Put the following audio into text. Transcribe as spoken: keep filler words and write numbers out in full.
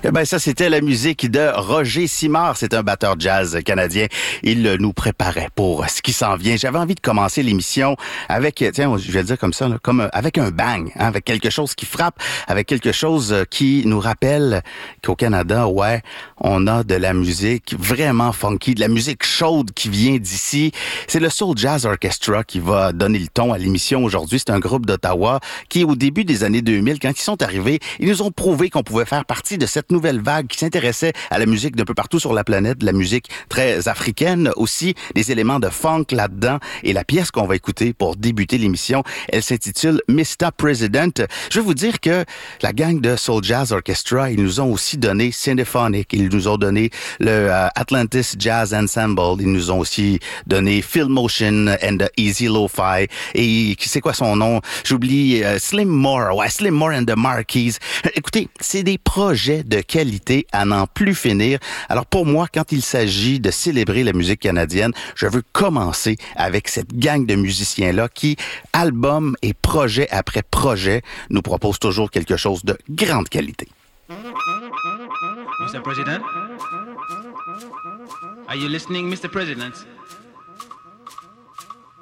Eh ben ça, c'était la musique de Roger Simard. C'est un batteur jazz canadien. Il nous préparait pour ce qui s'en vient. J'avais envie de commencer l'émission avec, tiens, je vais le dire comme ça, là, comme avec un bang, hein, avec quelque chose qui frappe, avec quelque chose qui nous rappelle qu'au Canada, ouais, on a de la musique vraiment funky, de la musique chaude qui vient d'ici. C'est le Soul Jazz Orchestra qui va donner le ton à l'émission aujourd'hui. C'est un groupe d'Ottawa qui, au début des années deux mille, quand ils sont arrivés, ils nous ont prouvé qu'on pouvait faire partie de cette nouvelle vague qui s'intéressait à la musique d'un peu partout sur la planète, de la musique très africaine aussi, des éléments de funk là-dedans. Et la pièce qu'on va écouter pour débuter l'émission, elle s'intitule mister President. Je veux vous dire que la gang de Soul Jazz Orchestra, ils nous ont aussi donné Cinephonic, ils nous ont donné le euh, Atlantis Jazz Ensemble, ils nous ont aussi donné Phil Motion and the Easy Lo-Fi. Et c'est quoi son nom? J'oublie, euh, Slim Moore, ouais, Slim Moore and the Marquis. Écoutez, c'est des projets de qualité à n'en plus finir. Alors pour moi, quand il s'agit de célébrer la musique canadienne, je veux commencer avec cette gang de musiciens-là qui, album et projet après projet, nous propose toujours quelque chose de grande qualité. mister President? Are you listening, mister President?